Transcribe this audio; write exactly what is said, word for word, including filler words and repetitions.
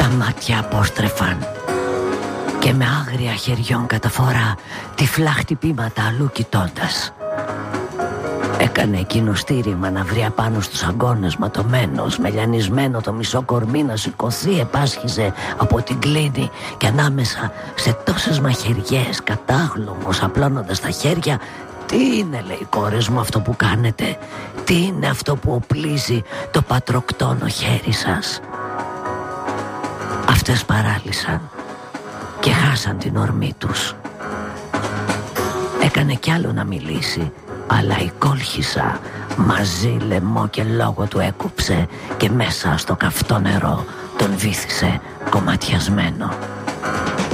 Τα μάτια απόστρεφαν και με άγρια χεριών καταφορά τυφλά χτυπήματα αλλού κοιτώντας. Έκανε εκείνο στήριγμα να βρει απάνω στους αγκώνες ματωμένος, μελιανισμένο το μισό κορμί να σηκωθεί, επάσχιζε από την κλίνη και ανάμεσα σε τόσες μαχαιριές, κατάγλωμος, απλώνοντας τα χέρια. Τι είναι, λέει, κόρες μου, αυτό που κάνετε? Τι είναι αυτό που οπλίζει το πατροκτόνο χέρι σας? Αυτές παράλυσαν και χάσαν την ορμή τους. Έκανε κι άλλο να μιλήσει, αλλά η κόλχησα μαζί λαιμό και λόγο του έκουψε και μέσα στο καυτό νερό τον βύθισε κομματιασμένο.